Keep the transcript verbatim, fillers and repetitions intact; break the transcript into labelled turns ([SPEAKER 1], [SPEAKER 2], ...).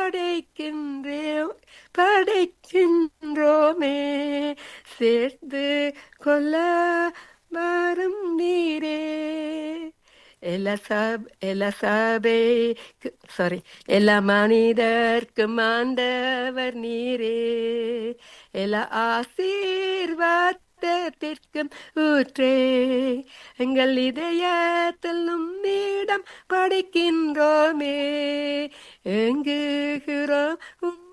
[SPEAKER 1] படைக்கின்றே படைக்கின்றோமே. சேர்த்து கொள்ள வரும் நீரே. எல்லா சப் எல்லா சபை சாரி எல்லா மனிதர்க்கும் ஆண்டவர் நீரே. எல்லா ஆசீர்வாதத்திற்கும் ஊற்றே. எங்கள் இதயத்தில் உம்மிடம் படைக்கின்றோமே. எங்குகிறோம்